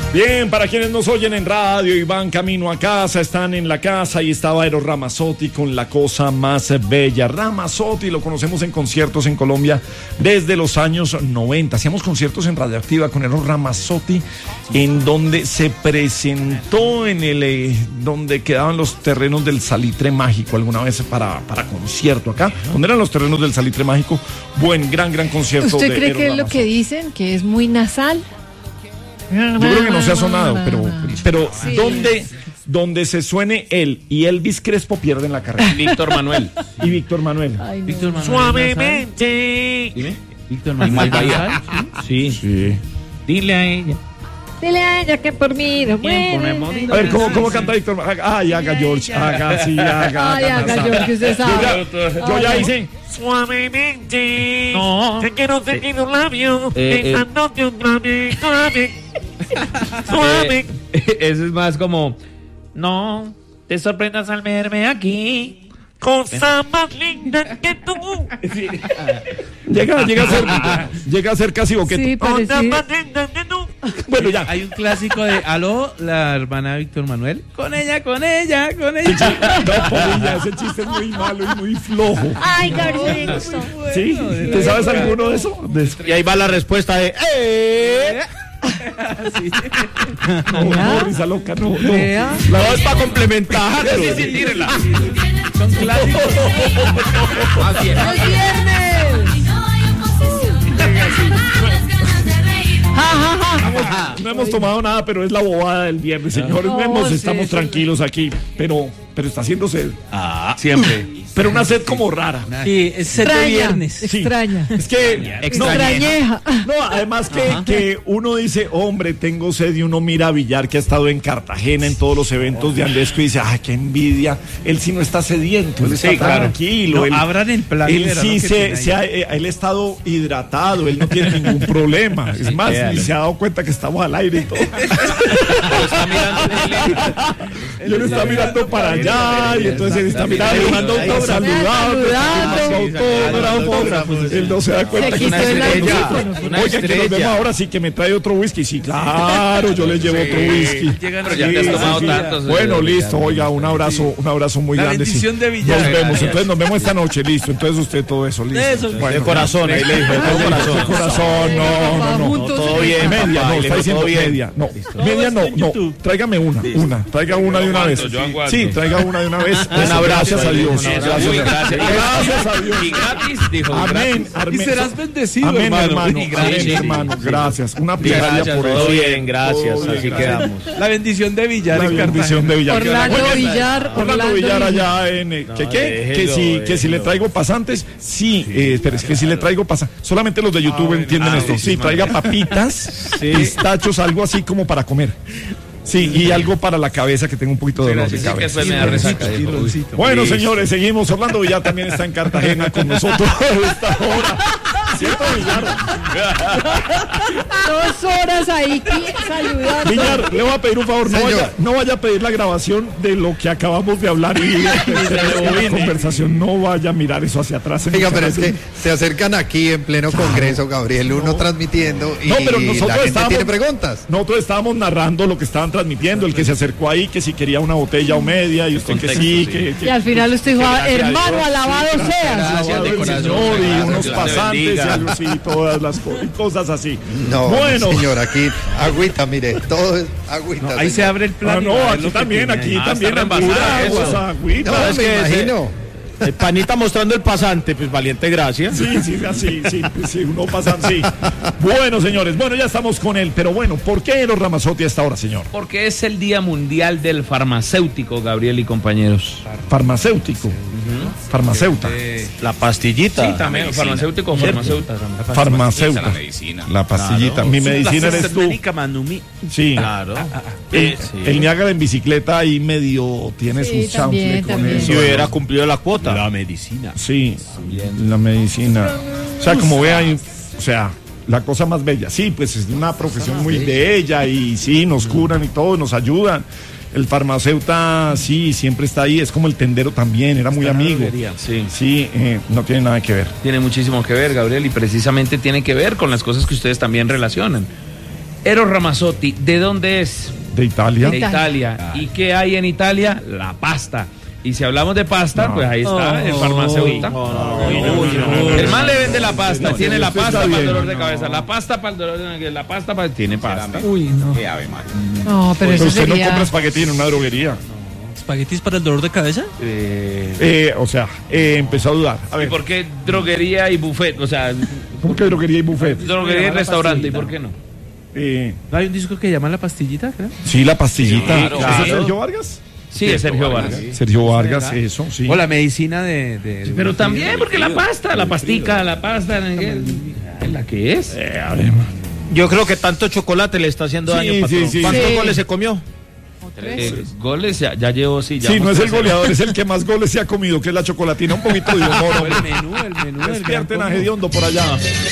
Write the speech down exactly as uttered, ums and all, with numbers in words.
Bien, para quienes nos oyen en radio y van camino a casa, están en la casa y estaba Eros Ramazzotti con La Cosa Más Bella. Ramazzotti lo conocemos en conciertos en Colombia desde los años noventa. Hacíamos conciertos en Radioactiva con Eros Ramazzotti, en donde se presentó en el eh, donde quedaban los terrenos del Salitre Mágico alguna vez para, para concierto acá. ¿Dónde eran los terrenos del Salitre Mágico? Buen, gran, gran concierto. ¿Usted de cree Eros que es lo Ramazzotti. que dicen? ¿Que es muy nasal? Yo creo que no se ha sonado, pero, pero Sí. donde, donde se suene él y Elvis Crespo pierden la carrera. Víctor Manuel. Y Víctor Manuel. Ay, no. Víctor Manuel. Suavemente. Dime. Víctor Manuel. Sí. Sí. Dile a ella. Dile a ella que por mí no muere. A ver, ¿cómo, cómo canta Víctor Manuel? Ay, haga George, haga, sí, haga. Ay, haga George, usted Yo sabe. ya, yo ya hice. Suavemente. No. Te quiero sentir un labio. Eh, eh. Besándote otra vez, suave. Suave. Eh, eso es más como, no te sorprendas al verme aquí. Cosa más linda que tú. Llega, llega a ser, llega a ser casi boqueto. Sí, Cosa parecido. más linda que tú. Bueno, ya. Hay un clásico de Aló, la hermana de Víctor Manuel. Con ella, con ella, con ella. No, Polilla, ese chiste es muy malo y muy flojo. Ay, Gabriel. ¿Sí? ¿Te sabes alguno de eso? De eso. Y ahí va la respuesta de, ¡eh! No, no, risa loca, no, no. Vea. La verdad es para complementar. Sí, sí, tírela. Son clásicos. ¡Es viernes! Ja, ja, ja. No hemos tomado nada, pero es la bobada del viernes, señores. No, No, hemos, sí, estamos sí. tranquilos aquí, pero, pero está haciendo sed. Ah, siempre. Pero una sed como rara. Sí, es set de Extraña, viernes. Sí. extraña. Es que Extrañeja. no, además que, que uno dice, hombre, tengo sed, y uno mira a Villar, que ha estado en Cartagena en todos los eventos de Andesco, y dice, ay, qué envidia. Él sí no está sediento, él está Sí, claro. tranquilo. No, él, abran el plan Él de verano sí que se, tiene se ha, eh, él ha estado hidratado, él no tiene ningún problema. Es más, véalo. ni se ha dado cuenta que estamos al aire y todo. Pero está mirando Yo lo está mirando para allá, y entonces él está mirando, mirando, está ahí está saludando, saludando. autógrafos. Él no se da cuenta Se que quitó está el haciendo audífono. nosotros. Una Oiga, que nos estrella. vemos ahora, sí, que me trae otro whisky. Sí, claro, yo le llevo otro whisky. Llegan Pero ya te has tomado tantos. Bueno, eh, listo, oiga, un abrazo, un abrazo muy La grande. sí. bendición de Villar. Nos vemos, entonces nos vemos esta noche, listo. Entonces usted todo eso, listo. Eso. De corazón, ahí le dijo, de De corazón. corazón, no, no, no. Juntos. Todo bien, Media, papá, no, y le está dijo, diciendo todo bien. media. No, media no, está en no. YouTube. Tráigame una, una. Traiga una de una vez. aguanto, yo aguanto. Sí, traiga una de una vez. Un abrazo. Gracias a Dios. Un abrazo. Gracias, Uy, a- gracias. gracias a Dios. Y gratis, dijo. Amén. gratis. amén. Y serás bendecido, Amén, hermano. hermano. Y Amén, gracias. sí, hermano. sí, sí. Gracias. Una plegaria Gracias, por todo eso. bien, gracias. Todo bien, Así gracias. quedamos. La bendición de Villar La en bendición Cartagena. de Villar. Orlando Oiga, Villar, Orlando Orlando Villar Villar. allá en... eh, ¿Qué qué? déjelo, Que si, que si le déjelo. traigo pasantes. Sí, eh, pero es que si le traigo pasantes. Solamente los de YouTube entienden ah, esto. sí, Sí, sí, traiga papitas, pistachos, algo así como para comer. Sí, y algo para la cabeza, que tengo un poquito de dolor de Sí, que cabeza. después me da resaca. Y dijo. roncito. Bueno, Listo. señores, seguimos. Orlando Villar también está en Cartagena con nosotros a esta hora. ¿Cierto, Villar? Dos horas ahí que- saludando. Villar, le voy a pedir un favor, no Señor. vaya, no vaya a pedir la grabación de lo que acabamos de hablar y la conversación, no vaya a mirar eso hacia atrás. Oiga, pero es que se acercan aquí en pleno congreso, Gabriel, uno transmitiendo y No, pero nosotros la gente estábamos- tiene preguntas. Nosotros estábamos narrando lo que estaban transmitiendo, el que se acercó ahí, que si quería una botella o media, y usted que Contexto, sí, sí. que, que- Y al final usted dijo, Gracias a hermano, Dios. alabado seas. Gracias alabado de el corazón, Señor, y gracias, unos Dios te pasantes y bendiga. algo así, todas las co- y cosas así. No, bueno, señor, aquí agüita, mire, todo es agüita. Ahí se señor. abre el plan. ah, y no, va a ver aquí lo que también, tiene aquí ahí. Ah, también está reembasada agüita, eso. agüita. No, es me que ese- imagino. El panita mostrando el pasante, pues valiente gracia. Sí, sí, así, sí, sí, uno pasa así. Bueno, señores, bueno, ya estamos con él, pero bueno, ¿por qué Eros Ramazzotti a esta hora, señor? Porque es el Día Mundial del Farmacéutico, Gabriel y compañeros. Farmacéutico, farmacéuta, La pastillita. Sí, también, farmacéutico o farmacéuta. farmacéuta, La medicina. la pastillita. Claro. Mi medicina eres tú. Médica Manumi. Sí. Claro. El, Eh, sí. el Niágara en bicicleta ahí medio tiene Sí, su también, chanfle con también. eso. Si hubiera cumplido la cuota. La medicina. Sí, la medicina. O sea, como ve ahí, o sea, la cosa más bella. Sí, pues es una profesión muy bella y sí, nos curan y todo, nos ayudan. El farmacéuta, sí, siempre está ahí, es como el tendero también, era muy Está en la amigo. droguería, sí. Sí, eh, no tiene nada que ver. Tiene muchísimo que ver, Gabriel, y precisamente tiene que ver con las cosas que ustedes también relacionan. Eros Ramazzotti, ¿de dónde es? De Italia. De Italia. ¿Y qué hay en Italia? La pasta. Y si hablamos de pasta, No. pues ahí está el farmacéutico. El man le vende la pasta, tiene la usted pasta está para el bien. dolor de cabeza, la pasta para el dolor de la pasta para tiene pasta. Uy, no. No, pero Pues eso usted no sería... compra espagueti en una droguería. ¿Espaguetis para el dolor de cabeza? Eh, Eh, o sea, eh, empezó a dudar. A ¿Y ver, por qué droguería y buffet? O sea, ¿cómo que droguería y buffet? droguería y restaurante, ¿y por qué no? Eh, ¿No hay un disco que llama La Pastillita, creo? sí, la pastillita. Claro. ¿Eso es Claro. Sergio Vargas? Sí, es Sergio Vargas. Sergio Vargas, ¿Verdad? eso, sí. O la medicina de... de- Pero también, porque la pasta, la pastica, la pasta, ¿la que es? Eh, a ver. Yo creo que tanto chocolate le está haciendo Sí, daño, sí, patrón. sí. ¿Cuántos Sí. goles se comió? Eh, goles ya, ya llevo, sí. ya Sí, no vamos es el tres. goleador, es el que más goles se ha comido, que es la chocolatina. Un poquito de humor. El menú, el menú. el gran Despierten a combo. Gediondo por allá.